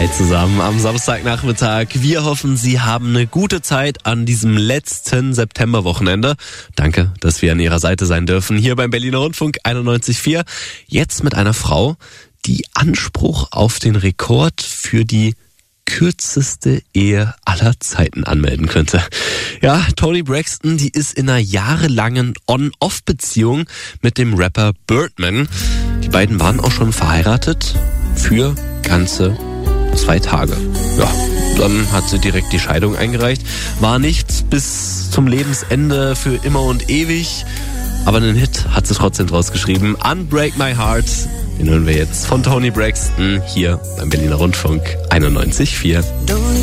Hi zusammen am Samstagnachmittag. Wir hoffen, Sie haben eine gute Zeit an diesem letzten Septemberwochenende. Danke, dass wir an Ihrer Seite sein dürfen. Hier beim Berliner Rundfunk 91.4. Jetzt mit einer Frau, die Anspruch auf den Rekord für die kürzeste Ehe aller Zeiten anmelden könnte. Ja, Toni Braxton, die ist in einer jahrelangen On-Off-Beziehung mit dem Rapper Birdman. Die beiden waren auch schon verheiratet für ganze 2 Tage. Ja, dann hat sie direkt die Scheidung eingereicht. War nichts bis zum Lebensende für immer und ewig. Aber einen Hit hat sie trotzdem draus geschrieben. Unbreak My Heart. Den hören wir jetzt von Toni Braxton hier beim Berliner Rundfunk 91.4.